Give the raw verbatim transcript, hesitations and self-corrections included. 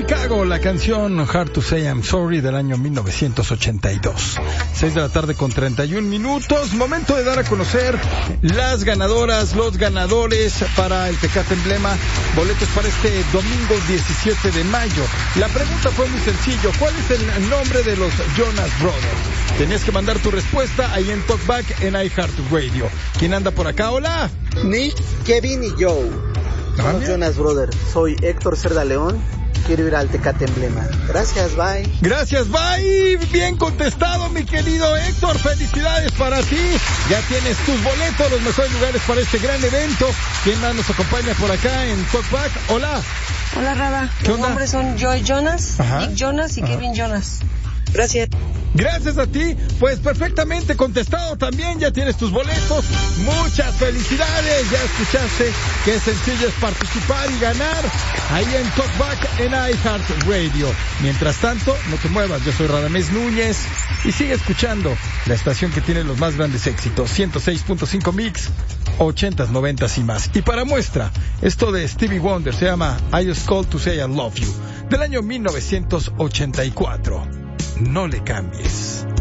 Chicago, la canción Hard to Say I'm Sorry del año mil novecientos ochenta y dos. seis de la tarde con treinta y un minutos. Momento de dar a conocer las ganadoras, los ganadores para el Tecate Emblema. Boletos para este domingo diecisiete de mayo. La pregunta fue muy sencillo. ¿Cuál es el nombre de los Jonas Brothers? Tenías que mandar tu respuesta ahí en Talkback en iHeartRadio. ¿Quién anda por acá? Hola. Nick, Kevin y Joe. Somos Jonas Brothers. Soy Héctor Cerda León. Quiero ir al Tecate Emblema. Gracias, bye. Gracias, bye. Bien contestado, mi querido Héctor. Felicidades para ti. Ya tienes tus boletos, los mejores lugares para este gran evento. ¿Quién más nos acompaña por acá en Talkback? Hola. Hola, Rada. Los nombres son Joy Jonas, Ajá. Nick Jonas y Ajá. Kevin Jonas. Gracias. Gracias a ti, pues perfectamente contestado también, ya tienes tus boletos, muchas felicidades, ya escuchaste qué sencillo es participar y ganar ahí en Talkback en iHeartRadio. Mientras tanto, no te muevas, yo soy Radamés Núñez y sigue escuchando la estación que tiene los más grandes éxitos, ciento seis punto cinco Mix, ochentas, noventas y más. Y para muestra, esto de Stevie Wonder se llama I Just Called to Say I Love You, del año mil novecientos ochenta y cuatro. No le cambies.